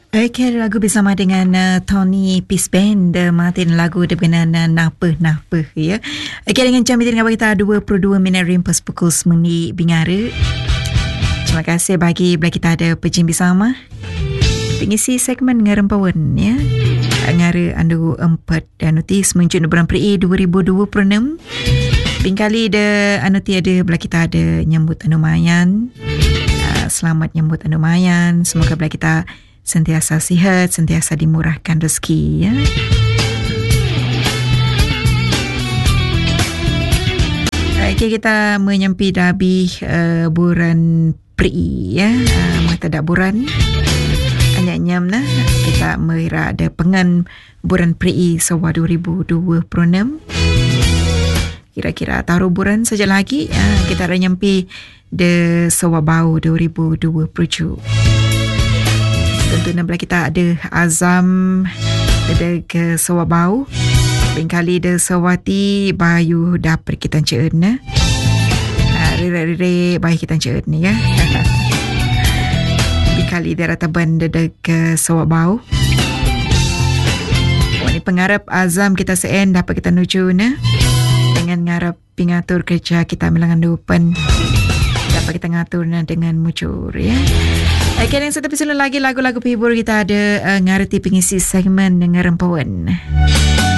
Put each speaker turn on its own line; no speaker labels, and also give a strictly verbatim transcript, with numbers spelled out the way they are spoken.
Okay, lagu bersama dengan uh, Tony Peace Band, uh, Martin lagu dia berkenaan uh, Napa Napa ya. Okay, dengan jam kita dengan kita dua puluh dua minit rimpas pukul sembilan Bingara. Terima kasih bagi bila kita ada pejim bersama. Pengisi segmen Ngarampawan ya. Ngara andu empat dan notis muncul bulan Peri dua ribu dua puluh enam. Bingkali de anuti ada bila kita ada nyambut anu mayan. Uh, selamat nyambut anu mayan. Semoga bila kita sentiasa sihat, sentiasa dimurahkan rezeki ya. Okay, kita menyampi dabih uh, bulan Peri ya. Uh, mata dak bulan. Anyam nah kita mengira ada pengan bulan Peri sewa dua ribu dua puluh enam. Kira-kira taruh bulan saja lagi uh, kita ada nyampi de sewa bau dua ribu dua puluh tujuh. Tentu bila kita ada azam ada ke Sawabau bingkali de Sawati bayu dapat kita ceen na rere-rere bayu kita ceen ni ya. Bingkali de rataban de ke Sawabau. Ini pengarap azam kita seen dapat kita nuju na dengan ngarap pingatur kerja kita milangan depan dapat kita ngatur na dengan mucur ya. Okay, yang satu episode lagi lagu-lagu penghibur kita ada uh, ngarti pengisi segmen Ngarampawan.